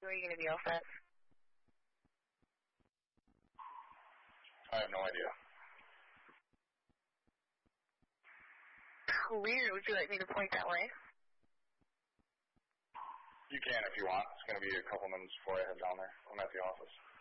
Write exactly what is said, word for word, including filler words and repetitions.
Are you going to be all set? I have no idea. Weird. Would you like me to point that way? You can if you want. It's going to be a couple minutes before I head down there. I'm at the office.